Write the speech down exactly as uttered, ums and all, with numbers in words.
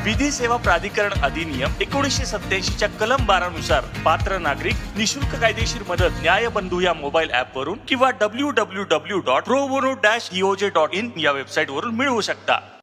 विधी सेवा प्राधिकरण अधिनियम एकोणीसशे सत्याऐंशी च्या कलम बारा नुसार पात्र नागरिक निशुल्क कायदेशीर मदत न्यायबंधू या मोबाईल ऍप वरून किंवा W W W dot pro bono dash ईओजे dot in या वेबसाईट वरून मिळवू शकता.